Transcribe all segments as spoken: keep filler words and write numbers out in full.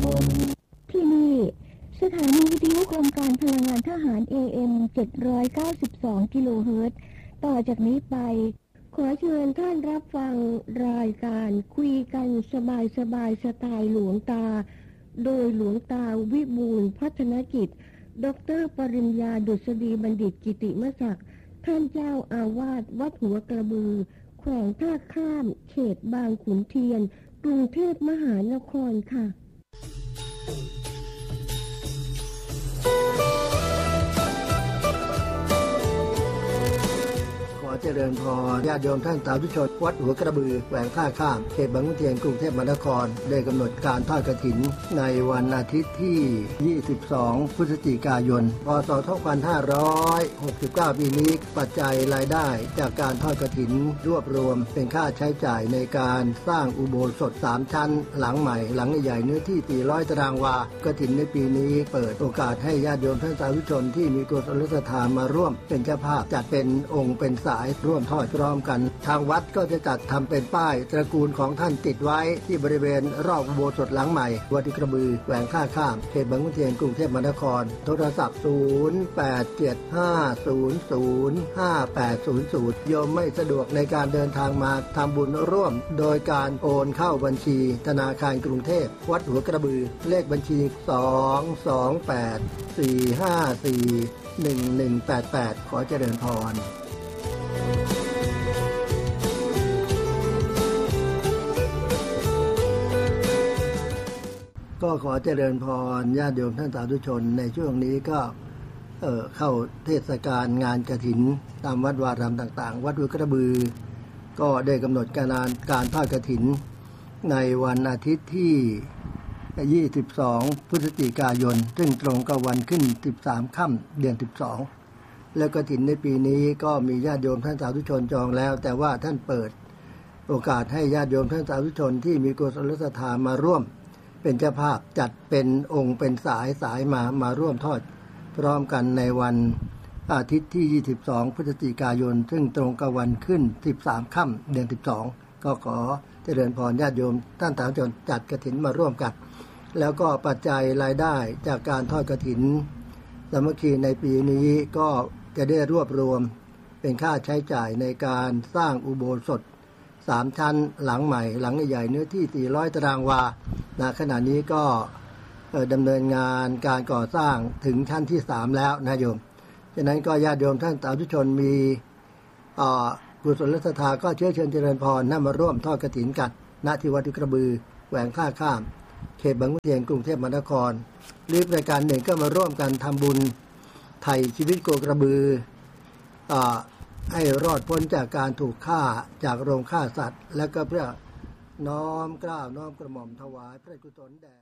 ที่นี่สถานีวิทยุโครงการพลังงานทหาร เอ เอ็ม เจ็ดร้อยเก้าสิบสอง กิโลเฮิรตซ์ต่อจากนี้ไปขอเชิญท่านรับฟังรายการคุยกันสบายสบายสไตล์หลวงตาโดยหลวงตาวิบูลย์พัฒนกิจดร.ปริญญาดุษฎีบัณฑิตกิติมศักดิ์ท่านเจ้าอาวาสวัดหัวกระบือแขวงท่าข้ามเขตบางขุนเทียนกรุงเทพมหานครค่ะเจริญพรญาติโยมท่านสาธุชนวัดหัวกระบือแขวงท่าข้ามเขตบางขุนเทียนกรุงเทพมหานครได้กำหนดการทอดกฐินในวันอาทิตย์ที่ยี่สิบสองพฤศจิกายนพ.ศ. สองพันห้าร้อยหกสิบเก้าปีนี้ปัจจัยรายได้จากการทอดกฐินรวบรวมเป็นค่าใช้จ่ายในการสร้างอุโบสถสามชั้นหลังใหม่หลังใหญ่เนื้อที่สี่ร้อยตารางวากฐินในปีนี้เปิดโอกาสให้ญาติโยมท่านสาธุชนที่มีกุศลศรัทธามาร่วมเป็นเจ้าภาพจัดเป็นองค์เป็นสายร่วมทอดพร้อมกันทางวัดก็จะจัดทำเป็นป้ายตระกูลของท่านติดไว้ที่บริเวณรอบอุโบสถหลังใหม่วัดกระบือแขวงท่าข้ามเขตบางขุนเทียนกรุงเทพมหานครโทรศัพท์ศูนย์ แปด เจ็ด ห้า ศูนย์ ศูนย์ ห้า แปด ศูนย์ ศูนย์โยมไม่สะดวกในการเดินทางมาทำบุญร่วมโดยการโอนเข้าบัญชีธนาคารกรุงเทพวัดหัวกระบือเลขบัญชีสอง สอง แปด สี่ ห้า สี่ หนึ่ง หนึ่ง แปด แปดขอเจริญพรก็ขอเจริญพรญาติโยมท่านสาธุชนในช่วงนี้ก็เอ่อเข้าเทศกาลงานกฐินตามวัดวารามต่างๆวัดหัวกระบือก็ได้กำหนดการการทอดกฐินในวันอาทิตย์ที่ยี่สิบสองพฤศจิกายนซึ่งตรงกับวันขึ้นสิบสามค่ำเดือนสิบสองแล้วกฐินในปีนี้ก็มีญาติโยมท่านสาธุชนจองแล้วแต่ว่าท่านเปิดโอกาสให้ญาติโยมท่านสาธุชนที่มีกุศลศรัทธามาร่วมเป็นเจ้าภาพจัดเป็นองค์เป็นสายสายมามาร่วมทอดพร้อมกันในวันอาทิตย์ที่ยี่สิบสองพฤศจิกายนซึ่งตรงกับวันขึ้นสิบสามค่ำเดือนสิบสองก็ขอเจริญพรญาติโยมท่านสาธุชนจัดกฐินมาร่วมกันแล้วก็ปัจจัยรายได้จากการทอดกฐินสามัคคีในปีนี้ก็จะได้รวบรวมเป็นค่าใช้จ่ายในการสร้างอุโบสถสามชั้นหลังใหม่หลังใหญ่เนื้อที่สี่ร้อยตารางวาณขณะนี้ก็ดำเนินงานการก่อสร้างถึงชั้นที่สามแล้วนะโยมฉะนั้นก็ญาติโยมท่านสาธุชนมีกุศลศรัทธาก็เชื้อเชิญเจริญพรนำมาร่วมทอดกฐินกันณที่วัดกระบือแขวงท่าข้ามเขตบางขุนเทียนกรุงเทพมหานครหรือรายการหนึ่งก็มาร่วมกันทำบุญไถ่ชีวิตโคกระบือให้รอดพ้นจากการถูกฆ่าจากโรงฆ่าสัตว์และก็เพื่อน้อมเกล้าน้อมกระหม่อมถวายพระกุศลแด่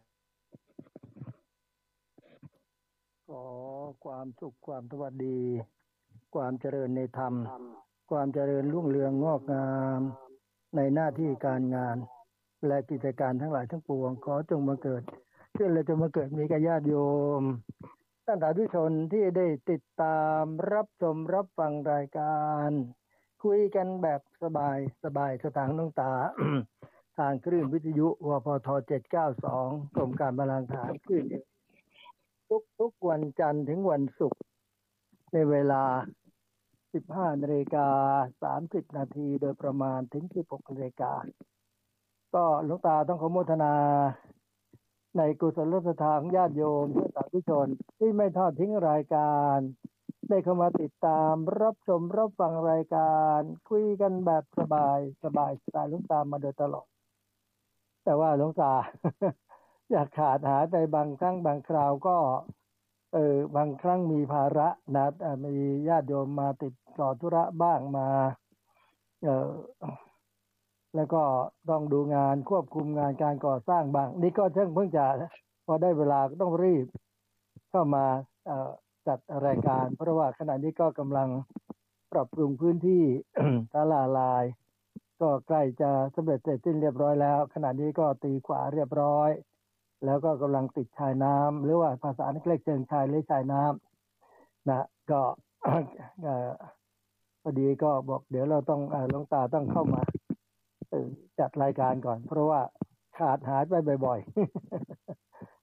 ขอความสุขความสวัสดีความเจริญในธรรมความเจริญรุ่งเรืองงอกงามในหน้าที่การงานและกิจการทั้งหลายทั้งปวงขอจงมาเกิดขึ้นและจงมาเกิดมีกับญาติโยมท่านสาธุชนที่ได้ติดตามรับชมรับฟังรายการคุยกันแบบสบายสบายสถานน้องตา ทางคลื่นวิทยุวพทเจ็ดเก้าสองกรมการพลังทหารคลื่นทุกทุกวันจันทร์ถึงวันศุกร์ในเวลา สิบห้านาฬิกาสามสิบนาทีโดยประมาณถึง สิบหกนาฬิกาก็หลวงตาต้องขอโมทนาในกุศลศรัทธาของญาติโยมและสาธุชนที่ไม่ทอดทิ้งรายการได้เข้ามาติดตามรับชมรับฟังรายการคุยกันแบบสบายสบายสไตล์หลวงตามาโดยตลอดแต่ว่าหลวงตา อยากขาดหายไปบางครั้งบางคราวก็เออบางครั้งมีภาระนะมีญาติโยมมาติดต่อธุระบ้างมาเออแล้วก็ต้องดูงานควบคุมงานการก่อสร้างบ้างนี่ก็เพิ่งเพิ่งจะพอได้เวลาก็ต้องรีบเข้ามาเอ่อจัดรายการเพราะว่าขณะนี้ก็กำลังปรับปรุงพื้นที่ ศาลาลายก็ใกล้จะสำเร็จเสร็จสิ้นเรียบร้อยแล้วขณะนี้ก็ตีขวาเรียบร้อยแล้วก็กำลังติดชายน้ำหรือว่าภาษาอังกฤษเชิงชายหรือชายน้ำนะก็ พอดีก็บอกเดี๋ยวเราต้องหลวงตาต้องเข้ามาจัดรายการก่อนเพราะว่าขาดหายไปบ่อย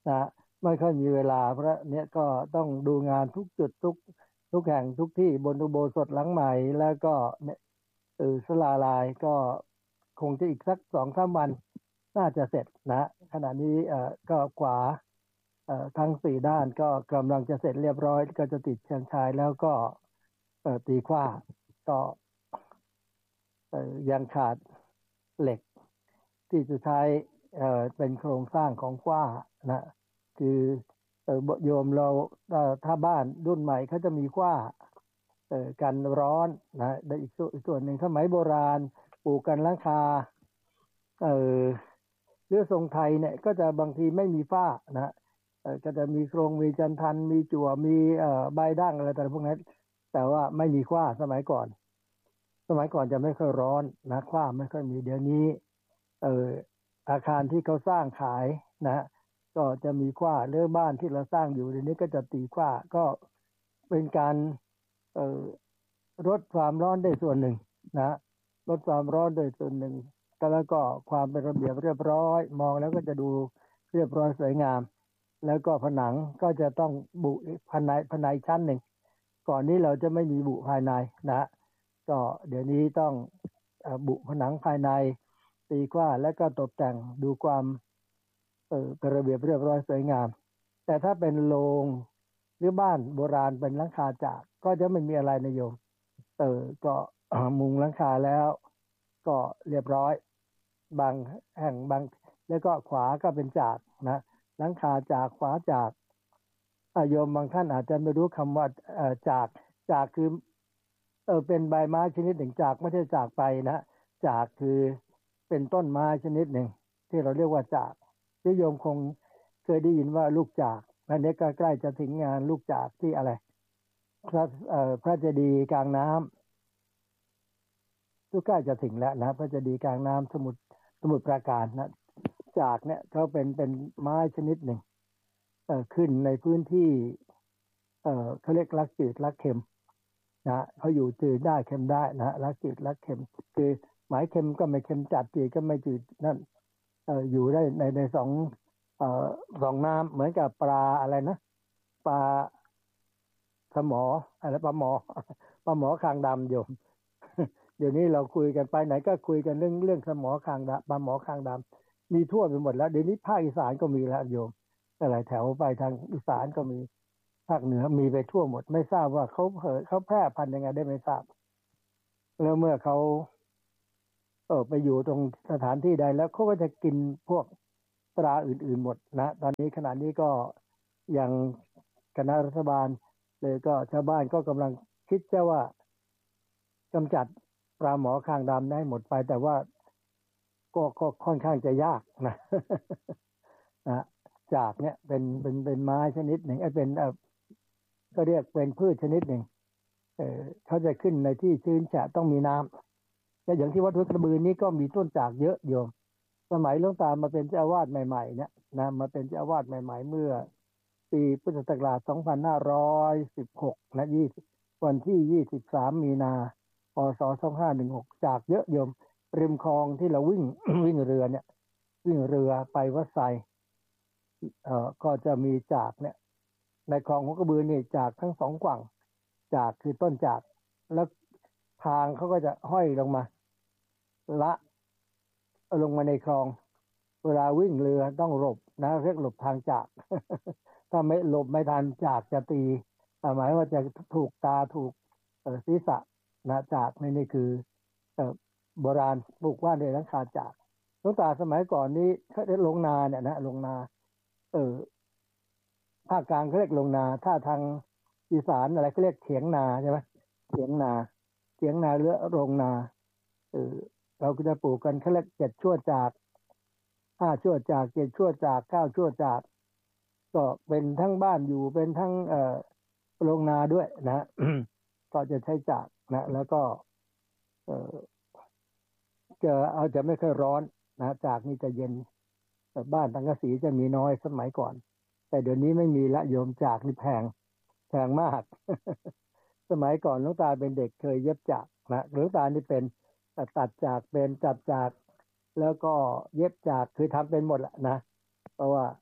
นะไม่ค่อยมีเวลาเพราะเนี้ยก็ต้องดูงานทุกจุดทุกทุกแห่งทุกที่บนอุโบสถหลังใหม่แล้วก็เนี่ยเออศาลาลายก็คงจะอีกสักสองสามวันน่าจะเสร็จนะขณะนี้เอ่อก็ขวาเอ่อทั้งสี่ด้านก็กำลังจะเสร็จเรียบร้อยก็จะติดเชิงชายแล้วก็เอ่อตีขว้าก็เอ่อยังขาดเหล็กที่จะใช้เอ่อเป็นโครงสร้างของขว้านะคือเอ่อโยมเราเอ่อถ้าบ้านรุ่นใหม่เขาจะมีขว้าเอ่อกันร้อนนะและอีกส่วนอีกส่วนหนึ่งสมัยโบราณปลูกกันหลังคาเอ่อเรือทรงไทยเนี่ยก็จะบางทีไม่มีฝ้านะเอ่อก็จะมีโครงมีจันทันมีจั่วมีเอ่อใบด่างอะไรแต่พวกนั้นแต่ว่าไม่มีขว้าสมัยก่อนสมัยก่อนจะไม่ค่อยร้อนนะขว้าไม่ค่อยมีเดี๋ยวนี้เอ่ออาคารที่เขาสร้างขายนะก็จะมีขว้าเรือบ้านที่เราสร้างอยู่เดี๋ยวนี้ก็จะตีขว้าก็เป็นการเอ่อลดความร้อนได้ส่วนหนึ่งนะลดความร้อนได้ส่วนหนึ่งแล้วก็ความเป็นระเบียบเรียบร้อยมองแล้วก็จะดูเรียบร้อยสวยงามแล้วก็ผนังก็จะต้องบุภายในภายในชั้นหนึ่งก่อนนี้เราจะไม่มีบุภายในนะก็เดี๋ยวนี้ต้องบุผนังภายในตีขว้าแล้วก็ตกแต่งดูความเออเป็นระเบียบเรียบร้อยสวยงามแต่ถ้าเป็นโรงหรือบ้านโบราณเป็นหลังคาจากก็จะไม่มีอะไรนะโยมเออก็มุงหลังคาแล้วก็เรียบร้อยบางแห่งบางแล้วก็ขวาก็เป็นจากนะหลังคาจากขวาจากโยมบางท่านอาจจะไม่รู้คำว่าจากจากคือเออเป็นใบไม้ชนิดหนึ่งจากไม่ใช่จากไปนะจากคือเป็นต้นไม้ชนิดหนึ่งที่เราเรียกว่าจากที่โยมคงเคยได้ยินว่าลูกจากอันนี้ก็ใกล้จะถึงงานลูกจากที่อะไรพระเอ่อพระเจดีย์กลางน้ำทุกใกล้จะถึงแล้วนะพระเจดีย์กลางน้ำสมุทรสมุทรปราการนะจากเนี่ยเขาเป็นเป็นไม้ชนิดหนึ่งเอ่อขึ้นในพื้นที่เอ่อเขาเรียกรักจืดรักเค็มนะเขาอยู่จืดได้เค็มได้นะรักจืดรักเค็มคือหมายเค็มก็ไม่เค็มจัดจืดก็ไม่จืดนั่นเอ่ออยู่ได้ในในสองเอ่อสองน้ำเหมือนกับปลาอะไรนะปลาสมออะไรปลาหมอปลาหมอคางดำโยมเดี๋ยวนี้เราคุยกันไปไหนก็คุยกันเรื่องเรื่องสมอคางดำปลาหมอคางดำมีทั่วไปหมดแล้วเดี๋ยวนี้ภาคอีสานก็มีแล้วโยมหลายแถวไปทางอีสานก็มีภาคเหนือมีไปทั่วหมดไม่ทราบว่าเขาเผยเขาแพร่พันธุ์ยังไงได้ไม่ทราบแล้วเมื่อเขาเออไปอยู่ตรงสถานที่ใดแล้วเขาก็จะกินพวกตราอื่นๆหมดนะตอนนี้ขณะนี้ก็ยังคณะรัฐบาลเลยก็ชาวบ้านก็กำลังคิดจะว่ากำจัดปลาหมอคางดำได้หมดไปแต่ว่าก็ก็ค่อนข้างจะยากนะนะจากเนี่ยเป็นเป็นเป็นไม้ชนิดหนึ่งไอ้เป็นเออก็เรียกเป็นพืชชนิดหนึ่งเออเขาจะขึ้นในที่ชื้นแฉะต้องมีน้ำแต่อย่างที่วัดห้วยกระบือนี้ก็มีต้นจากเยอะโยมสมัยหลวงตามาเป็นเจ้าอาวาสใหม่ๆเนี่ยนะมาเป็นเจ้าอาวาสใหม่ๆเมื่อปีพุทธศักราชสองพันห้าร้อยสิบหกนะยี่สิบวันที่ยี่สิบสามมีนาพศสองพันห้าร้อยสิบหกจากเยอะโยมริมคลองที่เราวิ่ง วิ่งเรือเนี่ยวิ่งเรือไปวัดไซเอ่อก็จะมีจากเนี่ยในคลองหัวกระบือนี่จากทั้งสองฝั่งจากคือต้นจากแล้วทางเขาก็จะห้อยลงมาละลงมาในคลองเวลาวิ่งเรือต้องหลบนะเรียกหลบทางจาก ถ้าไม่หลบไม่ทันจากจะตีหมายว่าจะถูกตาถูกศีรษะนะจากนี่นี่คือโบราณปลูกว่าในหลังคาจากหลวงตาสมัยก่อนนี้เขาเรียกลงนาเนี่ยนะลงนาเออภาคกลางเขาเรียกลงนาถ้าทางอีสานอะไรเขาเรียกเถียงนาใช่ไหมเถียงนาเถียงนาหรือโรงนาเออเราก็จะปลูกกันเขาเรียกเจ็ดชั่วจากห้าชั่วจากเจ็ดชั่วจากเก้าชั่วจากก็เป็นทั้งบ้านอยู่เป็นทั้งเอ่อโรงนาด้วยนะ ก็จะใช้จากนะแล้วก็เอ่อจะเอาจะไม่ค่อยร้อนนะจากนี่จะเย็นแต่บ้านสังกะสีจะมีน้อยสมัยก่อนแต่เดี๋ยวนี้ไม่มีละโยมจากนี่แพงแพงมาก สมัยก่อนหลวงตาเป็นเด็กเคยเย็บจากนะหลวงตานี่เป็นตัดจากเป็นจับจากแล้วก็เย็บจากคือทำเป็นหมดแหละนะเพราะว่า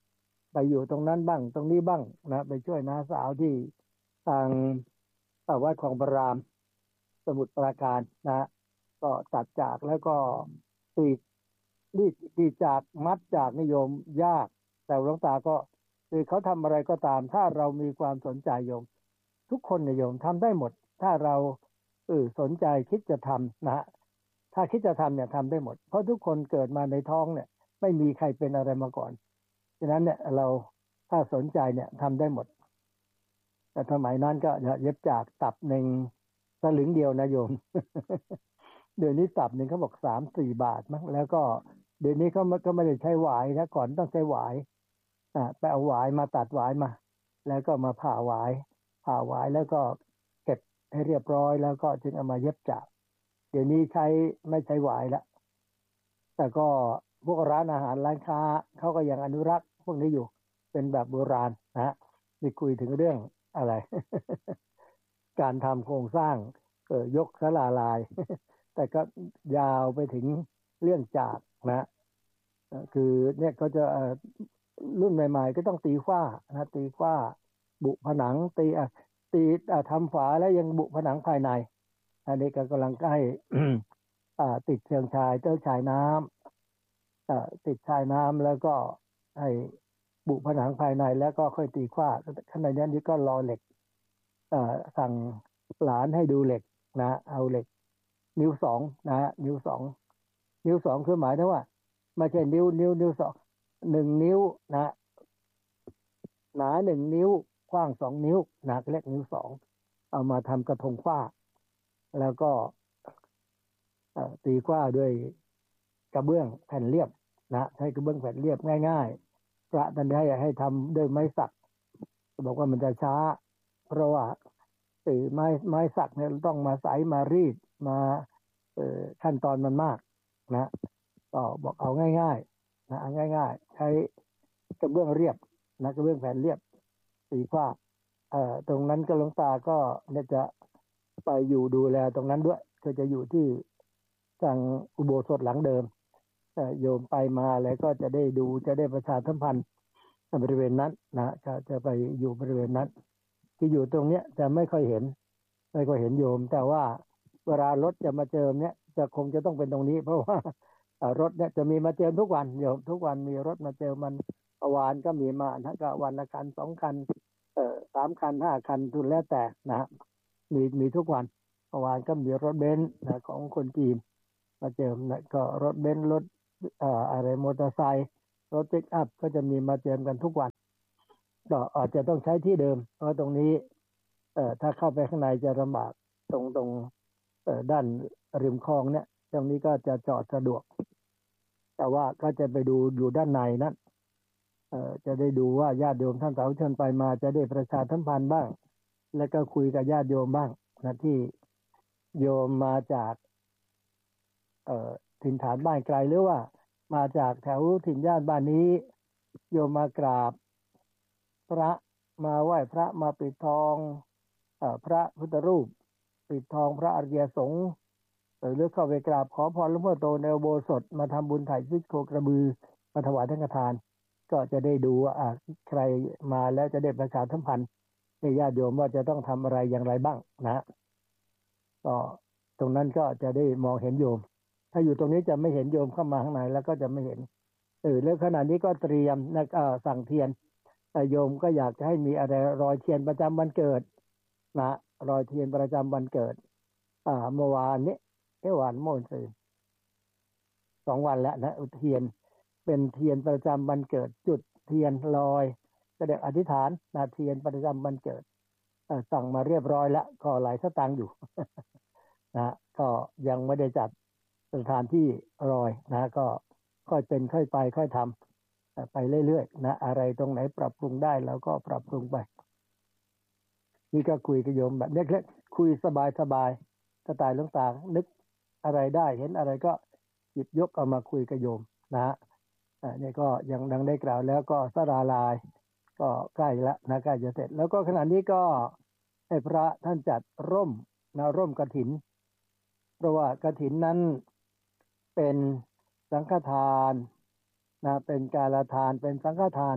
ไปอยู่ตรงนั้นบ้างตรงนี้บ้างนะไปช่วยน้าสาวที่ทางวัดคลองพระรามสมุทรปราการนะก็ตัดจากแล้วก็ตีดีดีจากมัดจากนิยมยากแต่หลวงตาก็คือเขาทำอะไรก็ตามถ้าเรามีความสนใจโยมทุกคนเนี่ยโยมทำได้หมดถ้าเราเออสนใจคิดจะทำนะถ้าคิดจะทำเนี่ยทำได้หมดเพราะทุกคนเกิดมาในท้องเนี่ยไม่มีใครเป็นอะไรมาก่อนฉะนั้นเนี่ยเราถ้าสนใจเนี่ยทำได้หมดแต่สมัยนั้นก็เย็บจากตับหนึ่งสลึงเดียวนะโยม เดี๋ยวนี้ตับหนึ่งเขาบอกสามสี่บาทมั้งแล้วก็เดี๋ยวนี้เขาก็ไม่ได้ใช้หวายนะก่อนต้องใช้หวายอ่าไปเอาหวายมาตัดหวายมาแล้วก็มาผ่าหวายผ่าหวายแล้วก็เก็บให้เรียบร้อยแล้วก็จึงเอามาเย็บจากเดี๋ยวนี้ใช้ไม่ใช้หวายแล้วแต่ก็พวกร้านอาหารร้านค้าเขาก็ยังอนุรักษ์พวกนี้อยู่เป็นแบบโบราณนะนี่คุยถึงเรื่องอะไร การทำโครงสร้างเอ่อยกศาลาลาย แต่ก็ยาวไปถึงเรื่องจากนะคือเนี่ยเขาจะรุ่นใหม่ๆก็ต้องตีฝ้านะตีฝ้าบุผนังตีตีทำฝาแล้วยังบุผนังภายในอันนี้ก็กำลังใกล้ ติดเชิงชายเจ้าชายน้ำติดชายน้ำแล้วก็ให้บุผนังภายในแล้วก็ค่อยตีฝ้าข้างในนี้ก็รอเหล็กสั่งหลานให้ดูเหล็กนะเอาเหล็กนิ้วสองนะนิ้วสองนิ้วสองคือหมายถึงว่าไม่ใช่นิ้วนิ้วนิ้วสองหนึ่งนิ้วนะหนาหนึ่งนิ้วกว้างสองนิ้วหนาเล็กนิ้วสองเอามาทำกระทงฝ้าแล้วก็ตีฝ้าด้วยกระเบื้องแผ่นเรียบนะใช้กระเบื้องแผ่นเรียบง่ายๆพระท่านให้ให้ทำด้วยไม้สักบอกว่ามันจะช้าเพราะว่าตีไม้ไม้สักเนี่ยต้องมาใสมารีดมาเอ่อขั้นตอนมันมากนะก็บอกเอาง่ายๆนะเอาง่ายๆใช้กระเบื้องเรียบนะกระเบื้องแผ่นเรียบตีฝ้าเอ่อตรงนั้นก็หลวงตาก็เนี่ยจะไปอยู่ดูแลตรงนั้นด้วยก็จะอยู่ที่ทางอุโบสถหลังเดิมโยมไปมาแล้วก็จะได้ดูจะได้ประชาสัมพันธ์บริเวณนั้นนะจะจะไปอยู่บริเวณนั้นที่อยู่ตรงเนี้ยจะไม่ค่อยเห็นไม่ค่อยเห็นโยมแต่ว่าเวลารถจะมาเจิมเนี้ยจะคงจะต้องเป็นตรงนี้เพราะว่ารถเนี้ยจะมีมาเจิมทุกวันโยมทุกวันมีรถมาเจิมมันวานก็มีมานะก็วันละคันสองคันเอ่อสามคันห้าคันทุนแล้วแต่นะมีมีทุกวันเมื่อวานก็มีรถเบนซ์นะของคนจีนมาเจิมนะก็รถเบนซ์รถเอ่ออะไรมอเตอร์ไซค์รถปิกอัพก็จะมีมาเจิมกันทุกวันก็อาจจะต้องใช้ที่เดิมเพราะตรงนี้เอ่อถ้าเข้าไปข้างในจะลำบากตรงตรงเอ่อด้านริมคลองเนี่ยตรงนี้ก็จะจอดสะดวกแต่ว่าก็จะไปดูอยู่ด้านในนั้นเอ่อจะได้ดูว่าญาติโยมท่านสาธุชนไปมาจะได้ประชาสัมพันธ์บ้างแล้วก็คุยกับญาติโยมบ้างนะที่โยมมาจากเอ่อถิ่นฐานบ้านไกลหรือว่ามาจากแถวถิ่นญาติบ้านนี้โยมมากราบพระมาไหว้พระมาปิดทองเอ่อพระพุทธรูปปิดทองพระอริยสงฆ์หรือเข้าไปกราบขอพรหลวงพ่อโตในอุโบสถมาทำบุญถ่ายชีวิตโคกระบือมาถวายสังฆทานก็จะได้ดูว่าใครมาแล้วจะได้ประชาสัมพันธ์ให้ญาติโยมว่าจะต้องทำอะไรอย่างไรบ้างนะก็ตรงนั้นก็จะได้มองเห็นโยมถ้าอยู่ตรงนี้จะไม่เห็นโยมเข้ามาข้างในแล้วก็จะไม่เห็นเออแล้วขณะนี้ก็เตรียมนะเอ่อสั่งเทียนโยมก็อยากจะให้มีอะไรรอยเทียนประจำวันเกิดนะรอยเทียนประจำวันเกิดอ่าเมื่อวานนี้เมื่อวานโมนสิสองวันแล้วนะเทียนเป็นเทียนประจำวันเกิดจุดเทียนลอยแสดงอธิษฐานนะเทียนประจำวันเกิดสั่งมาเรียบร้อยแล้วก็หลายสตางค์อยู่ นะก็ยังไม่ได้จัดสถานที่รอยนะก็ค่อยเป็นค่อยไปค่อยทำไปเรื่อยๆนะอะไรตรงไหนปรับปรุงได้เราก็ปรับปรุงไปนี่ก็คุยกับโยมแบบเล็กๆคุยสบายๆสไตล์หลวงตานึกอะไรได้เห็นอะไรก็หยิบยกเอามาคุยกับโยมนะฮะนี่ก็ยังดังได้กล่าวแล้วก็สราลายก็ใกล้ละนะใกล้จะเสร็จแล้วก็ขณะนี้ก็ให้พระท่านจัดร่มนะร่มกฐินเพราะว่ากฐินนั้นเป็นสังฆทานนะเป็นกาลทานเป็นสังฆทาน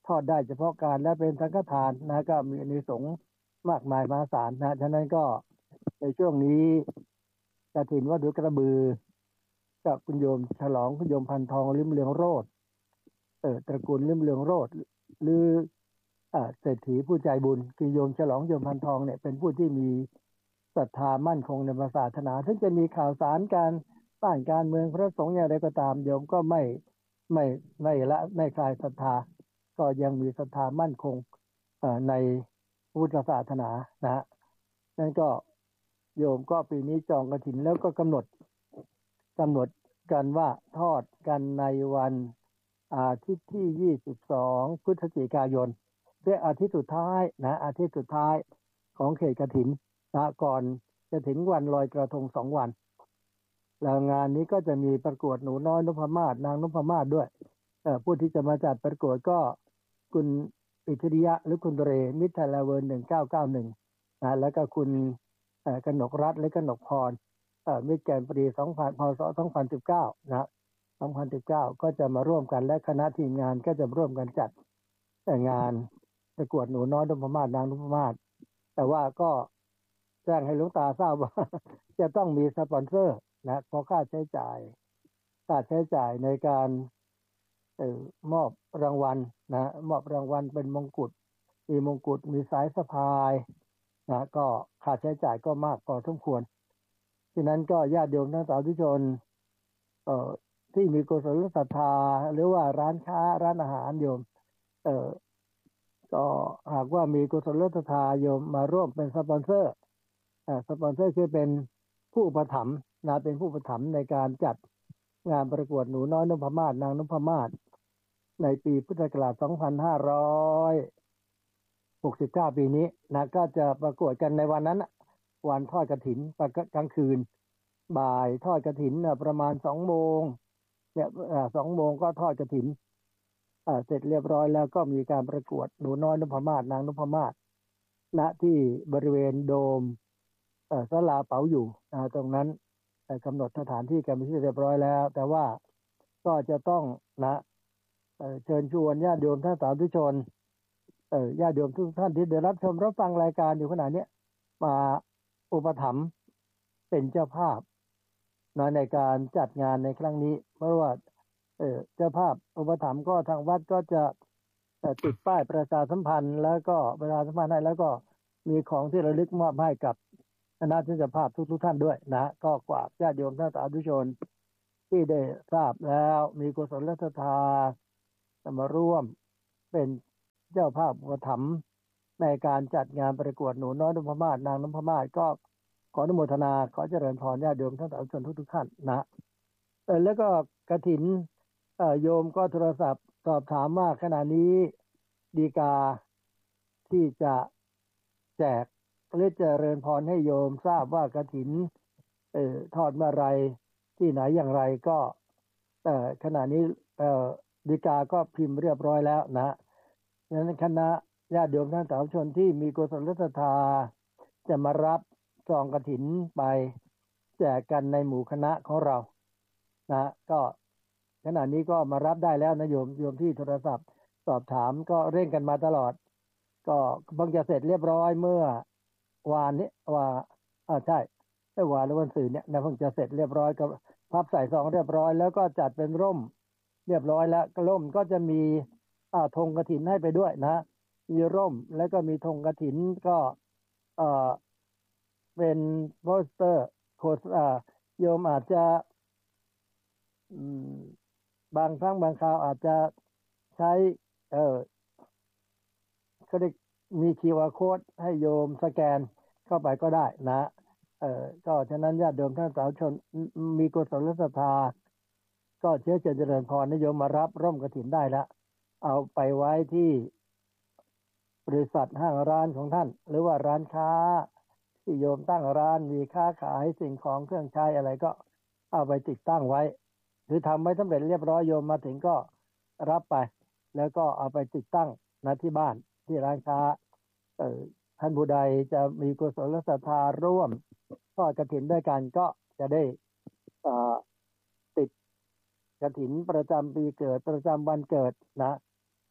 ทอดได้เฉพาะการและเป็นสังฆทานนะก็มีอานิสงส์มากมายมหาศาลนะฉะนั้นก็ในช่วงนี้กฐินวัดหัวกระบือกับคุณโยมฉลองคุณโยมพันทองลิ้มเรืองโรจน์เออตระกูลลิ้มเรืองโรจน์หรืออ่าเศรษฐีผู้ใจบุญคือโยมฉลองโยมพันทองเนี่ยเป็นผู้ที่มีศรัทธามั่นคงในศาสนาซึ่งจะมีข่าวสารการบ้านการเมืองพระสงฆ์อย่างไรก็ตามโยมก็ไม่ไม่ไม่ละไม่คลายศรัทธาก็ยังมีศรัทธามั่นคงในพุทธศาสนานะฮะนั่นก็โยมก็ปีนี้จองกฐินแล้วก็กำหนดกำหนดกันว่าทอดกันในวันอาทิตย์ที่ยี่สิบสองพฤศจิกายนเป็นอาทิตย์สุดท้ายนะอาทิตย์สุดท้ายของเขตกฐินนะก่อนจะถึงวันลอยกระทงสองวันแล้วงานนี้ก็จะมีประกวดหนูน้อยนพมาศนางนพมาศด้วยผู้ที่จะมาจัดประกวดก็คุณอิทธิยะหรือคุณเรมิตรลาเวิร์นหนึ่งเก้าเก้าหนึ่งนะแล้วก็คุณกนกรัตน์และกนกพรมิตรแกนปรีสองพันพศสองพันสิบเก้านะสองพันสิบเก้าก็จะมาร่วมกันและคณะทีมงานก็จะร่วมกันจัดงานประกวดหนูน้อยนพมาศนางนพมาศแต่ว่าก็แจ้งให้หลวงตาทราบว่าจะต้องมีสปอนเซอร์นะเพราะค่าใช้จ่ายค่าใช้จ่ายในการเอ่อมอบรางวัลนะมอบรางวัลเป็นมงกุฎมีมงกุฎมีสายสะพายนะก็ค่าใช้จ่ายก็มากพอสมควรฉะนั้นก็ญาติโยมทั้งสาธุชนเอ่อที่มีกุศลศรัทธาหรือว่าร้านค้าร้านอาหารโยมเอ่อก็หากว่ามีกุศลศรัทธาโยมมาร่วมเป็นสปอนเซอร์อ่าสปอนเซอร์คือเป็นผู้อุปถัมภ์นะเป็นผู้อุปถัมภ์ในการจัดงานประกวดหนูน้อยนพมาศนางนพมาศในปีพุทธศักราชสองพันห้าร้อยหกสิบเก้าปีนี้นะก็จะประกวดกันในวันนั้นวันทอดกฐินกลางคืนบ่ายทอดกฐินประมาณสองโมงเนี่ยสองโมงก็ทอดกฐินเสร็จเรียบร้อยแล้วก็มีการประกวดหนูน้อยนพมาศนางนพมาศณที่บริเวณโดมศาลาเป๋าอยู่ตรงนั้นกำหนดสถานที่กันไปที่เรียบร้อยแล้วแต่ว่าก็จะต้องนะเชิญชวนญาติโยมท่านสาธุชนญาติโยมทุกท่านที่ได้รับชมรับฟังรายการอยู่ขณะนี้มาอุปถัมภ์เป็นเจ้าภาพนะในการจัดงานในครั้งนี้เพราะว่าเจ้าภาพอุปถัมภ์ก็ทางวัดก็จะติดป้ายประชาสัมพันธ์แล้วก็ประชาสัมพันธ์ให้แล้วก็มีของที่ระลึกมอบให้กับคณะเจ้าภาพทุกๆท่านด้วยนะก็กว่าญาติโยมท่านสาธุชนที่ได้ทราบแล้วมีกุศลศรัทธามาร่วมเป็นเจ้าภาพอุปถัมภ์ในการจัดงานประกวดหนูน้อยนพมาศนางนพมาศก็ขออนุโมทนาขอเจริญพรญาติโยมท่านสาธุชนทุกๆท่านนะเออแล้วก็กฐินเอ่อโยมก็โทรศัพท์สอบถามว่าขณะนี้ดีกาที่จะแจกหรือเจริญพรให้โยมทราบว่ากฐินเอ่อทอดเมื่อไรที่ไหนอย่างไรก็เอ่อขณะนี้เอ่อดีกาก็พิมพ์เรียบร้อยแล้วนะดังนั้นคณะญาติโยมท่านสาธุชนที่มีกุศลศรัทธาจะมารับซองกฐินไปแจกกันในหมู่คณะของเรานะก็ขณะนี้ก็มารับได้แล้วนะโยมโยมที่โทรศัพท์สอบถามก็เร่งกันมาตลอดก็เพิ่งจะเสร็จเรียบร้อยเมื่อวานนี้ว่าอ่าใช่เมื่อวานหรือวันศุกร์เนี่ยนะเพิ่งจะเสร็จเรียบร้อยก็พับใส่ซองเรียบร้อยแล้วก็จัดเป็นร่มเรียบร้อยแล้วก็ร่มก็จะมีอ่าธงกฐินให้ไปด้วยนะมีร่มแล้วก็มีธงกฐินก็เอ่อเป็นโปสเตอร์โคสอ่าโยมอาจจะอืมบางครั้งบางคราวอาจจะใช้เอ่อก็ได้มี คิว อาร์ Code ให้โยมสแกนเข้าไปก็ได้นะเอ่อก็ฉะนั้นญาติโยมท่านสาธุชนมีกุศลศรัทธาก็เชื้อเจริญเจริญพรนิยมมารับร่มกฐินได้แล้วเอาไปไว้ที่บริษัทห้างร้านของท่านหรือว่าร้านค้าที่โยมตั้งร้านมีค้าขายสิ่งของเครื่องใช้อะไรก็เอาไปติดตั้งไว้หรือทำไว้สำเร็จเรียบร้อยโยมมาถึงก็รับไปแล้วก็เอาไปติดตั้งณที่บ้านที่ร้านค้าเอ่อท่านผู้ใดจะมีกุศลศรัทธาร่วมทอดกฐินด้วยกันก็จะได้อ่าติดกฐินประจำปีเกิดประจำวันเกิดนะ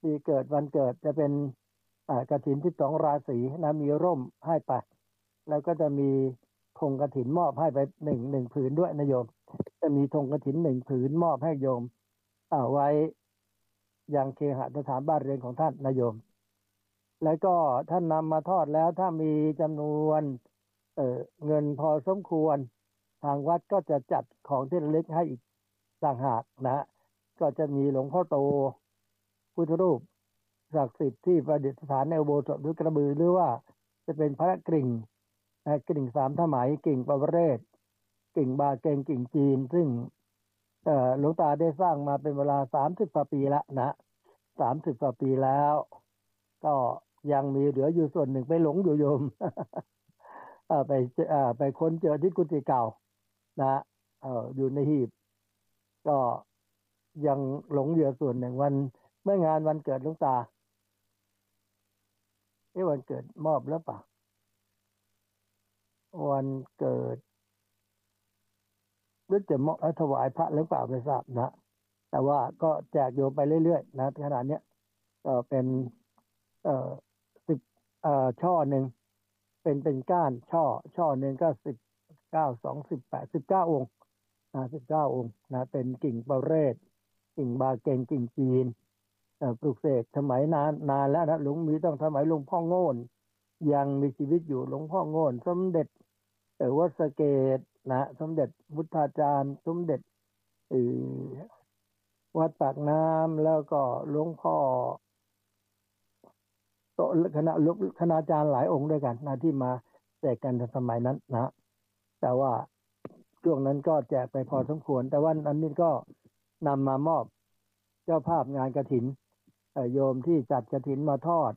ปีเกิดวันเกิดจะเป็นกฐินที่สองราศีนะมีร่มให้ไปแล้วก็จะมีธงกฐินมอบให้ไปหนึ่งหนึ่งผืนด้วยนะโยมจะมีธงกฐินหนึ่งผืนมอบให้โยมเอาไว้ยังเคหสถานบ้านเรือนของท่านนะโยมแล้วก็ท่านนำมาทอดแล้วถ้ามีจำนวนเอ่อเงินพอสมควรทางวัดก็จะจัดของที่ระลึกให้อีกต่างหากนะก็จะมีหลวงพ่อโตพุทธรูปศักดิ์สิทธิ์ที่ประดิษฐานในอุโบสถหรือกระบือหรือว่าจะเป็นพระกริ่งกริ่งสามถมัยกิ่งปวเรศกิ่งบาเกงกิ่งจีนซึ่งหลวงตาได้สร้างมาเป็นเวลาสามสิบกว่าปีแล้วนะสามสิบกว่าปีแล้วก็ยังมีเหลืออยู่ส่วนหนึ่งไปหลงอยู่โยม ไปไปค้นเจอที่กุฏิเก่านะเอออยู่ในหีบก็ยังหลงเหลือส่วนหนึ่งวันเมื่องานวันเกิดหลวงตาเอ้วันเกิดมอบแล้วป่ะวันเกิดหรือจะมอบถวายพระหรือเปล่าไม่ทราบนะแต่ว่าก็แจกโยมไปเรื่อยๆนะขนาดนี้ก็เป็นเอ่อสิบเอ่อช่อหนึ่งเป็นเป็นก้านช่อช่อหนึ่งก็สิบเก้าสองสิบแปดสิบเก้าองค์นะสิบเก้าองค์นะเป็นกิ่งปเรศกิ่งบาเกงกิ่งจีนปลูกเสกสมัยนานนานแล้วนะหลวงมีต้องสมัยหลวงพ่อโง่นยังมีชีวิตอยู่หลวงพ่อโง่นสมเด็จเออวัดสะเกษนะสมเด็จพุทธาจารย์สมเด็จเออวัดปากน้ำแล้วก็หลวงพ่อโตคณะคณาจารย์หลายองค์ด้วยกันนะที่มาแจกกันในสมัยนั้นนะแต่ว่าช่วงนั้นก็แจกไปพอสมควรแต่ว่าอันนี้ก็นำมามอบเจ้าภาพงานกฐินโยมที่จัดกฐินมาทอด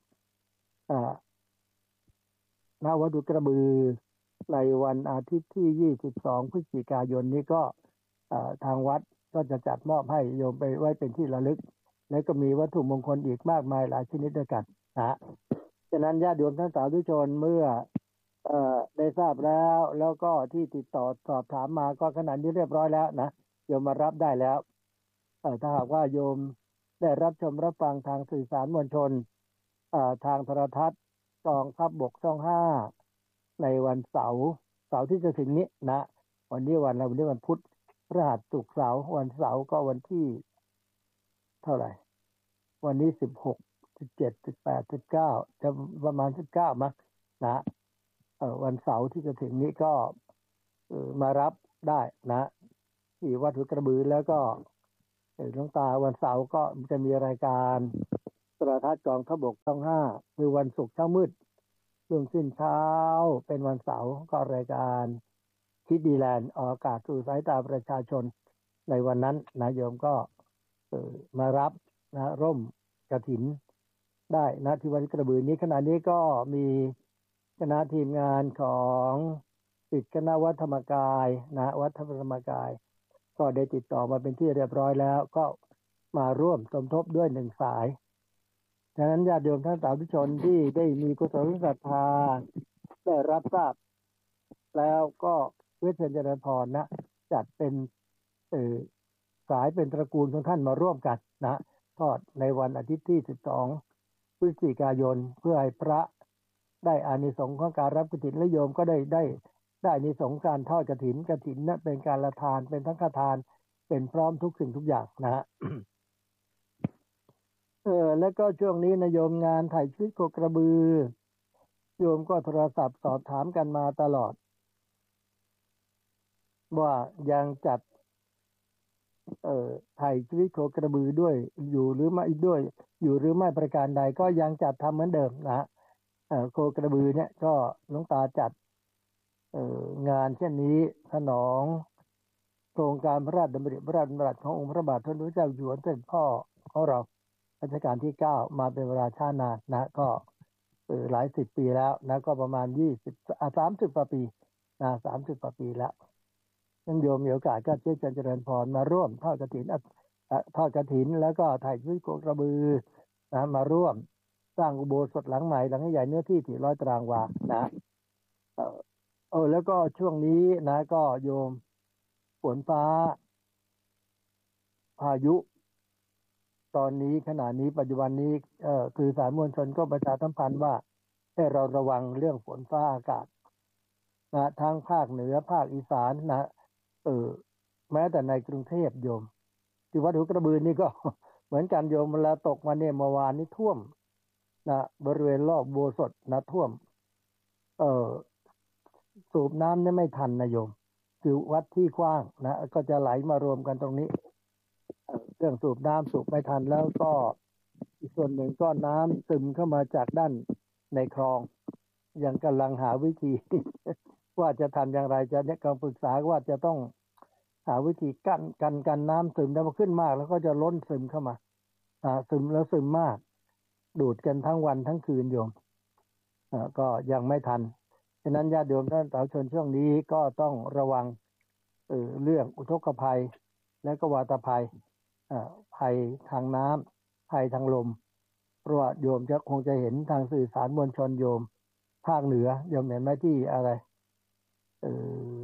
ณวัดดุกระบือในวันอาทิตย์ที่ยี่สิบสองพฤศจิกายนนี้ก็ทางวัดก็จะจัดมอบให้โยมไปไว้เป็นที่ระลึกและก็มีวัตถุมงคลอีกมากมายหลายชนิดด้วยกันนะฉะนั้นญาติโยมท่านสาธุชนเมื่อเอ่อได้ทราบแล้วแล้วก็ที่ติดต่อสอบถามมาก็ขณะนี้เรียบร้อยแล้วนะโยมมารับได้แล้วเอ่อถ้าหากว่าโยมได้รับชมรับฟังทางสื่อสารมวลชนเอ่อทางโทรทัศน์กองทัพบกช่องห้าในวันเสาร์เสาร์ที่จะถึงนี้นะวันนี้วันอะไรวันนี้วันพุธพฤหัสศุกร์เสาร์วันเสาร์ก็วันที่เท่าไหร่วันนี้สิบหกสิบเจ็ดสิบแปดสิบเก้าจะประมาณสิบเก้ามั้งนะเอ่อวันเสาร์ที่จะถึงนี้ก็เอ่อมารับได้นะที่วัดหัวกระบือแล้วก็หลวงตาวันเสาร์ก็จะมีรายการโทรทัศน์กองทัพบกช่องห้าคือวันศุกร์เช้ามืดช่วงสิ้นเช้าเป็นวันเสาร์ก็รายการคิดดีแลนด์ออกอากาศสู่สายตาประชาชนในวันนั้นนะโยมก็เอ่อมารับนะร่มกฐินได้นะที่วัดกระบือนี้ขณะนี้ก็มีคณะทีมงานของศิษย์คณะวัดธรรมกายนะวัดธรรมกายก็ได้ติดต่อมาเป็นที่เรียบร้อยแล้วก็มาร่วมสมทบด้วยหนึ่งสายฉะนั้นญาติโยมท่านสาธุชนที่ได้มีกุศลศรัทธาได้รับทราบแล้วก็เพื่อเชิญเจริญพรนะจัดเป็นเอ่อสายเป็นตระกูลของท่านมาร่วมกันนะทอดในวันอาทิตย์ที่สิบสองพฤศจิกายนเพื่อให้พระได้อานิสงส์ของการรับกฐินและโยมก็ได้ได้ได้อานิสงส์การทอดกฐินกฐินนั้นเป็นการละทานเป็นทั้งฆทานเป็นพร้อมทุกสิ่งทุกอย่างนะฮะ เออแล้วก็ช่วงนี้นะโยมงานถ่ายชีวิตโคกระบือโยมก็โทรศัพท์สอบถามกันมาตลอดว่ายังจัดเอ่อถ่ายชีวิตโคกระบือด้วยอยู่หรือไม่ด้วยอยู่หรือไม่ประการใดก็ยังจัดทำเหมือนเดิมนะเอ่อโคกระบือเนี่ยก็หลวงตาจัดเอ่องานเช่นนี้สนองโครงการพระราชดำริพระราชดำรัสขององค์พระบาทสมเด็จพระเจ้าอยู่หัวเสด็จพ่อของเรารัชกาลที่เก้ามาเป็นเวลาช้านานนะก็เออหลายสิบปีแล้วนะก็ประมาณยี่สิบอ่ะสามสิบกว่าปีนะสามสิบกว่าปีแล้วยังโยมมีโอกาสก็เชิญเจริญพรมาร่วมทอดกฐินทอดกฐินแล้วก็ถ่ายชีวิตโคกระบือนะมาร่วมสร้างอุโบสถหลังใหม่หลังใหญ่เนื้อที่สี่ร้อยตารางวานะเออเออแล้วก็ช่วงนี้นะก็โยมฝนฟ้าพายุตอนนี้ขณะนี้ปัจจุบันนี้เอ่อคือสารมวลชนก็ประชาสัมพันธ์ว่าให้เราระวังเรื่องฝนฟ้าอากาศนะทั้งภาคเหนือภาคอีสานนะเออแม้แต่ในกรุงเทพโยมที่วัดหัวกระบือนี่ก็ เหมือนกันโยมเวลาตกมาเนี่ยเมื่อวานนี้ท่วมนะบริเวณรอบโบสถนะท่วมเอ่อสูบน้ำเนี่ยไม่ทันนะโยมคือวัดที่กว้างนะก็จะไหลมารวมกันตรงนี้เครื่องสูบน้ำสูบไม่ทันแล้วก็อีกส่วนหนึ่งก็น้ำซึมเข้ามาจากด้านในคลองยังกำลังหาวิธี ว่าจะทำอย่างไรจะเนี่ยกำลังปรึกษาว่าจะต้องหาวิธีกั้นกันกันน้ำซึมแล้วมันขึ้นมากแล้วก็จะล้นซึมเข้ามาอ่าซึมแล้วซึมมากดูดกันทั้งวันทั้งคืนโยมอ่าก็ยังไม่ทันฉะนั้นญาติโยมท่านสาธุชนช่วงนี้ก็ต้องระวังเออเรื่องอุทกภัยและก็วาตภัยอ่าภัยทางน้ำภัยทางลมเพราะว่าโยมจะคงจะเห็นทางสื่อสารมวลชนโยมภาคเหนือโยมเห็นไหมที่อะไรเออ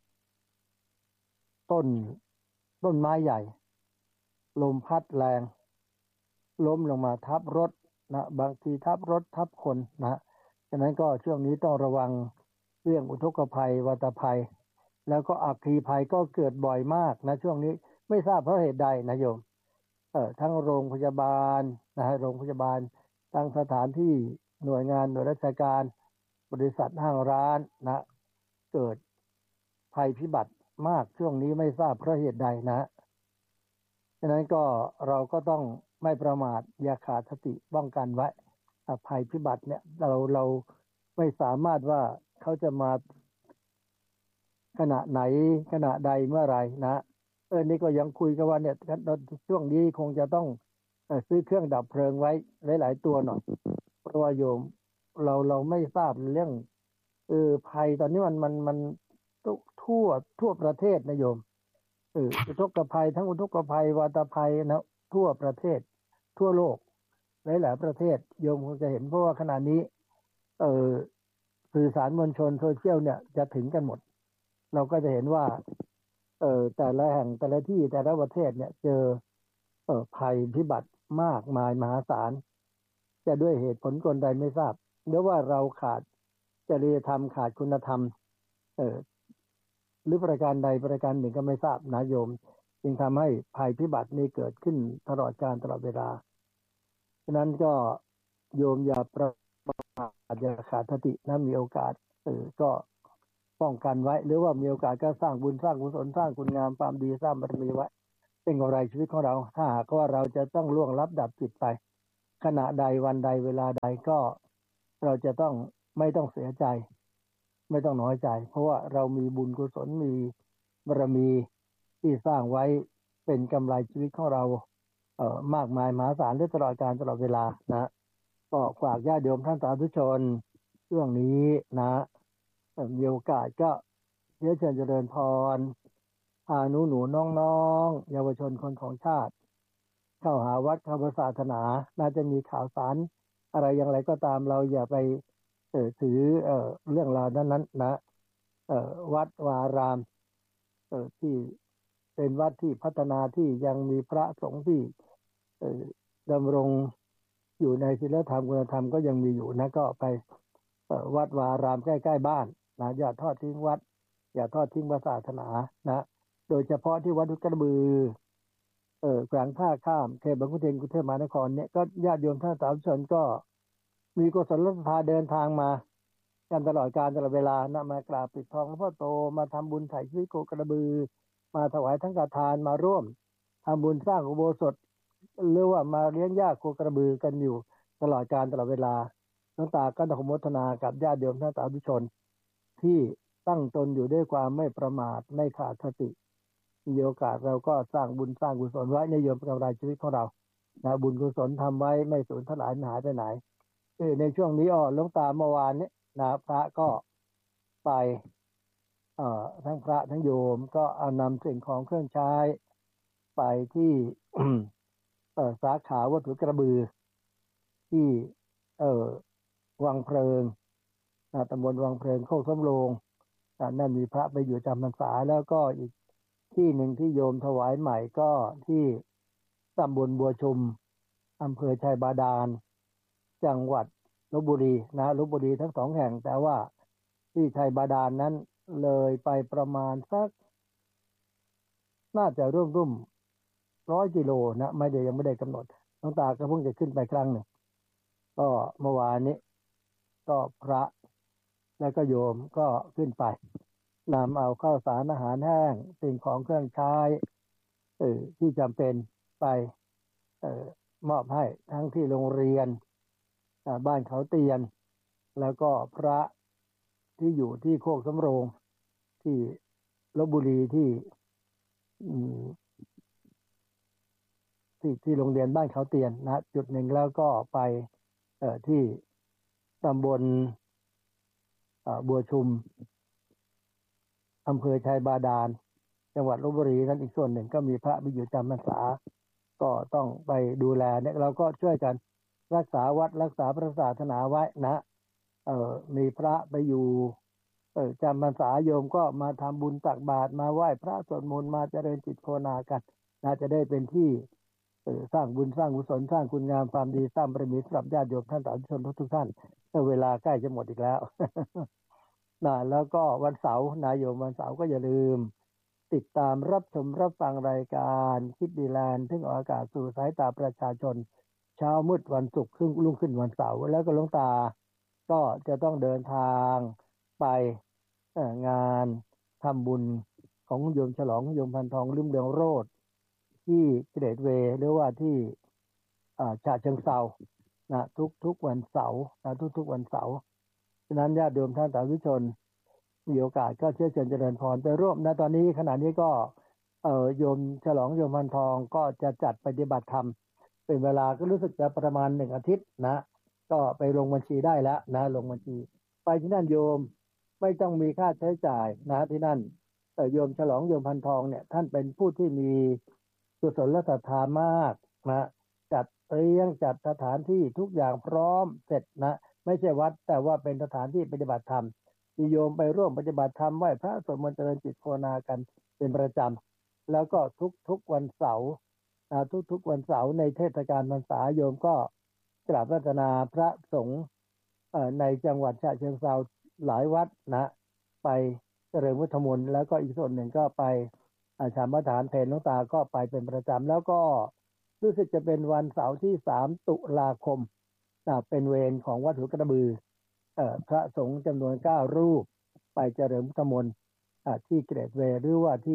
ต้นต้นไม้ใหญ่ลมพัดแรงล้มลงมาทับรถนะบางทีทับรถทับคนนะฉะนั้นก็ช่วงนี้ต้องระวังเรื่องอุทกภัยวาตภัยแล้วก็อัคคีภัยก็เกิดบ่อยมากนะช่วงนี้ไม่ทราบเพราะเหตุใดนะโยมเออทั้งโรงพยาบาลนะฮะโรงพยาบาลทั้งสถานที่หน่วยงานหน่วยราชการบริษัทห้างร้านนะเกิดภัยพิบัติมากช่วงนี้ไม่ทราบเพราะเหตุใดนะฉะนั้นก็เราก็ต้องไม่ประมาทอย่าขาดสติป้องกันไว้ภัยพิบัติเนี่ยเราเราไม่สามารถว่าเขาจะมาขณะไหนขณะใดเมื่อไรนะเออนี่ก็ยังคุยกันว่าเนี่ยช่วงนี้คงจะต้องซื้อเครื่องดับเพลิงไว้หลายๆตัวหน่อยเพราะว่าโยมเราเราไม่ทราบเรื่องเออภัยตอนนี้มันมันมันทั่วทั่วประเทศนะโยมเอออุทกภัยทั้งอุทกภัยวาตภัยนะทั่วประเทศทั่วโลกหลายๆประเทศโยมคงจะเห็นเพราะว่าขณะนี้เออสื่อสารมวลชนโซเชียลเนี่ยจะถึงกันหมดเราก็จะเห็นว่าเออแต่ละแห่งแต่ละที่แต่ละประเทศเนี่ยเจอเออภัยพิบัติมากมายมหาศาลจะด้วยเหตุผลกลใดไม่ทราบหรือว่าเราขาดจริยธรรมขาดคุณธรรมเออหรือประการใดประการหนึ่งก็ไม่ทราบนะโยมจึงทำให้ภัยพิบัตินี้เกิดขึ้นตลอดกาลตลอดเวลาฉะนั้นก็โยมอย่าประมาทอย่าขาดสตินะมีโอกาสเออก็ป้องกันไว้หรือว่ามีโอกาสก็สร้างบุญสร้างกุศลสร้างคุณงามความดีสร้างบารมีไว้เป็นกำไรชีวิตของเราถ้าหากว่าเราจะต้องล่วงลับดับจิตไปขณะใดวันใดเวลาใดก็เราจะต้องไม่ต้องเสียใจไม่ต้องน้อยใจเพราะว่าเรามีบุญกุศลมีบารมีที่สร้างไว้เป็นกำไรชีวิตของเราเอ่อมากมายมหาศาลตลอดกาลตลอดเวลานะก็ฝากญาติโยมท่านสาธุชนช่วงนี้นะมีโอกาสก็เรียนเชิญเจริญพรพาหนูหนูน้องๆเยาวชนคนของชาติเข้าหาวัดเข้าศาสนาน่าจะมีข่าวสารอะไรอย่างไรก็ตามเราอย่าไปเอ่อถือเอ่อเรื่องราวนั้นนั้นนะเอ่อวัดวารามเอ่อที่เป็นวัดที่พัฒนาที่ยังมีพระสงฆ์ที่เอ่อดำรงอยู่ในศีลธรรมคุณธรรมก็ยังมีอยู่นะก็ไปเอ่อวัดวารามใกล้ๆบ้านนะอย่าทอดทิ้งวัดอย่าทอดทิ้งศาสนานะโดยเฉพาะที่วัดกระบือเออแขวงท่าข้ามเขตบางขุนเทียนกรุงเทพมหานครเนี่ยก็ญาติโยมท่านสาธุชนก็มีกุศลศรัทธาเดินทางมากันตลอดการตลอดเวลานะมากราบปิดทองหลวงพ่อโตมาทำบุญไถ่ชีวิตโคกระบือมาถวายทั้งกฐานมาร่วมทำบุญสร้างอุโบสถหรือว่ามาเลี้ยงญาติโคกระบือกันอยู่ตลอดการตลอดเวลาน้ำตาก็ต้องขอโมทนากับญาติโยมท่านสาธุชนที่ตั้งตนอยู่ด้วยความไม่ประมาทไม่ขาดสติมีโอกาสเราก็สร้างบุญสร้างกุศลไว้ในโยมกำไรชีวิตของเรานะบุญกุศลทำไว้ไม่สูญสลายหายไปไหนในช่วงนี้อ๋อหลวงตาเมื่อวานนี้นะพระก็ไปเอ่อทั้งพระทั้งโยมก็เอานำสิ่งของเครื่องใช้ไปที่ เอ่อสาขาวัดหัวกระบือที่เอ่อวังเพลิงนะตำบลวังเพลิงโคกสำโรงนั่นมีพระไปอยู่จำพรรษาแล้วก็อีกที่หนึ่งที่โยมถวายใหม่ก็ที่ตำบลบัวชุมอำเภอชัยบาดาลจังหวัดลพบุรีนะลพบุรีทั้งสองแห่งแต่ว่าที่ชัยบาดาลนั้นเลยไปประมาณสักน่าจะร่วมร่วมร้อยกิโลนะไม่ได้ยังไม่ได้กำหนดหลวงตาก็เพิ่งจะขึ้นไปครั้งหนึ่งก็เมื่อวานนี้ก็พระแล้วก็โยมก็ขึ้นไปนำเอาข้าวสารอาหารแห้งสิ่งของเครื่องใช้เออที่จำเป็นไปเออมอบให้ทั้งที่โรงเรียนบ้านเขาเตียนแล้วก็พระที่อยู่ที่โคกสำโรงที่ลพบุรีที่ที่ที่โรงเรียนบ้านเขาเตียนนะจุดหนึ่งแล้วก็ไปเอ่อที่ตำบลบัวชุมอำเภอชัยบาดาลจังหวัดลพบุรีนั้นอีกส่วนหนึ่งก็มีพระไปอยู่จำพรรษาก็ต้องไปดูแลเนี่ยเราก็ช่วยกันรักษาวัดรักษาพระศาสนาไว้นะเอ่อมีพระไปอยู่เอ่อจำพรรษาโยมก็มาทำบุญตักบาตรมาไหว้พระสวดมนต์มาเจริญจิตภาวนากันน่าจะได้เป็นที่เอ่อสร้างบุญสร้างกุศลสร้างคุณงามความดีสร้างบารมีสำหรับญาติโยมท่านสาธุชนทุกท่านเวลาใกล้จะหมดอีกแล้ว นะแล้วก็วันเสาร์นายโยมวันเสาร์ก็อย่าลืมติดตามรับชมรับฟังรายการคิดดีแลนด์ถึงออกอากาศสู่สายตาประชาชนเช้ามืดวันศุกร์ขึ้นรุ่งขึ้นวันเสาร์แล้วก็หลวงตาก็จะต้องเดินทางไปงานทำบุญของโยมฉลองโยมพันทองลืมเรืองโรจน์ที่เกรดเวย์หรือว่าที่ฉะเชิงเทรานะทุกทุกวันเสาร์นะทุกทุกวันเสาร์ฉะนั้นญาติโยมท่านสาธุชนมีโอกาสก็เชิญเชิญเจริญพรไปร่วมนะตอนนี้ขณะนี้ก็เอ่อโยมฉลองโยมพันทองก็จะจัดปฏิบัติธรรมเป็นเวลาก็รู้สึกจะประมาณหนึ่งอาทิตย์นะก็ไปลงบัญชีได้แล้วนะลงบัญชีไปที่นั่นโยมไม่ต้องมีค่าใช้จ่ายนะที่นั่นแต่โยมฉลองโยมพันทองเนี่ยท่านเป็นผู้ที่มีกุศลศรัทธามากนะจัดเตรียมจัดสถานที่ทุกอย่างพร้อมเสร็จนะไม่ใช่วัดแต่ว่าเป็นสถานที่ปฏิบัติธรรมมีโยมไปร่วมปฏิบัติธรรมไหว้พระสวดมนต์เจริญจิตภาวนากันเป็นประจำแล้วก็ทุกๆวันเสาร์นะทุกๆวันเสาร์ในเทศกาลพรรษาโยมก็กราบรัตนาพระสงฆ์ในจังหวัดฉะเชิงเทราหลายวัดนะไปเจริญพุทธมนต์แล้วก็อีกส่วนหนึ่งก็ไปชามฐานเพลหลวงตาก็ไปเป็นประจำแล้วก็รู้สึกจะเป็นวันเสาร์ที่สามตุลาคมเป็นเวรของวัดหัวกระบือพระสงฆ์จำนวนเก้ารูปไปเจริญพุทธมนต์ที่เกรดเวย์หรือว่าที่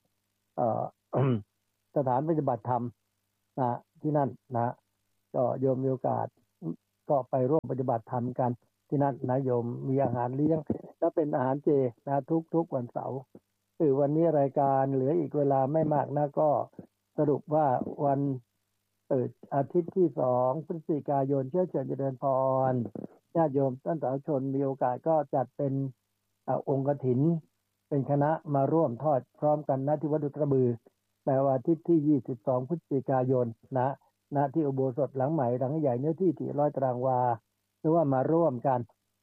สถานปฏิบัติธรรมนะที่นั่นนะก็โยมมีโอกาสก็ไปร่วมปฏิบัติธรรมกันที่นั่นนะโยมมีอาหารเลี้ยงและเป็นอาหารเจนะทุกทุกวันเสาร์คือวันนี้รายการเหลืออีกเวลาไม่มากนะก็สรุปว่าวันเปิดอาทิตย์ที่สองพฤศจิกายนเชื้อเชิญเจริญพรญาติโยมท่านสาธุชนมีโอกาสก็จัดเป็นองค์กฐินเป็นคณะมาร่วมทอดพร้อมกันณที่วัดกระบือในวันอาทิตย์ที่ยี่สิบสองพฤศจิกายนนะณที่อุโบสถหลังใหม่หลังใหญ่เนื้อที่สี่ร้อยตารางวาหรือว่ามาร่วมกัน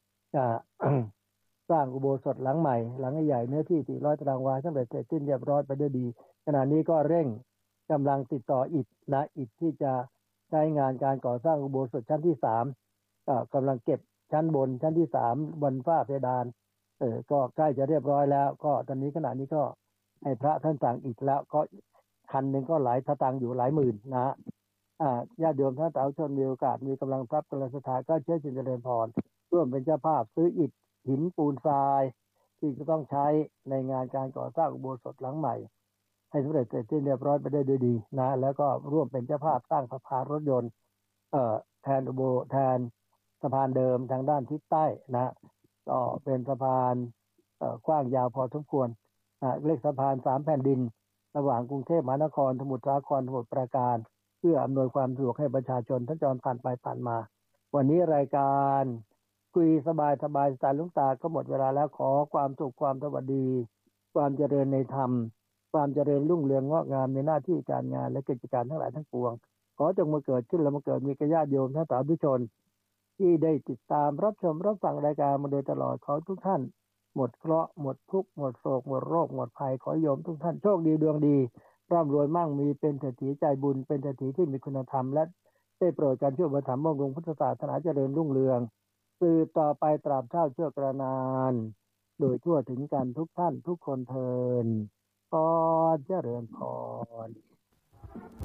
สร้างอุโบสถหลังใหม่หลังใหญ่เนื้อที่สี่ร้อยตารางวาสำเร็จเสร็จสิ้นเรียบร้อยไปด้วยดีขณะนี้ก็เร่งกำลังติดต่ออิฐนะอิฐที่จะใช้งานการก่อสร้างอุโบสถชั้นที่สามก็กำลังเก็บชั้นบนชั้นที่สามบนฝ้าเพดานเออก็ใกล้จะเรียบร้อยแล้วก็ตอนนี้ขณะนี้ก็ให้พระท่านสั่งอิฐแล้วก็คันหนึ่งก็หลายสตางค์อยู่หลายหมื่นนะอ่าญาติโยมท่านสาธุชนมีโอกาสมีกำลังทรัพย์กำลังศรัทธาก็เชิญเจริญพรร่วมเป็นเจ้าภาพซื้ออิฐหินปูนทรายที่จะต้องใช้ในงานการก่อสร้างอุโบสถหลังใหม่ให้สำเร็จเสร็จสิ้นเรียบร้อยไปได้ด้วยดีนะแล้วก็ร่วมเป็นเจ้าภาพสร้างสะพานรถยนต์เอ่อแทนอุโบแทนสะพานเดิมทางด้านทิศใต้นะก็เป็นสะพานเอ่อกว้างยาวพอสมควรนะเรียกสะพานสามแผ่นดินระหว่างกรุงเทพมหานครสมุทรสาครสมุทรปราการเพื่ออำนวยความสะดวกให้ประชาชนสัญจรผ่านไปผ่านมาวันนี้รายการคุยสบายสบายสไตล์หลวงตาก็หมดเวลาแล้วขอความสุขความสวัสดีความเจริญในธรรมความเจริญรุ่งเรืองงอกงามในหน้าที่การงานและกิจการทั้งหลายทั้งปวงขอจงมาเกิดขึ้นและมาเกิดมีญาติโยมทั้งสาธุชนที่ได้ติดตามรับชมรับฟังรายการมาโดยตลอดขอทุกท่านหมดเคราะห์หมดทุกข์หมดโศกหมดโรคหมดภัยขอโยมทุกท่านโชคดีดวงดีร่ำรวยมั่งมีเป็นเศรษฐีใจบุญเป็นเศรษฐีที่มีคุณธรรมและเจได้โปรดการช่วยอุปถัมภ์บำรุงพุทธศาสนาเจริญรุ่งเรืองสืบต่อไปตราบเท่าชั่วกระนานโดยทั่วถึงกันทุกท่านทุกคนเทินพรเจริญพร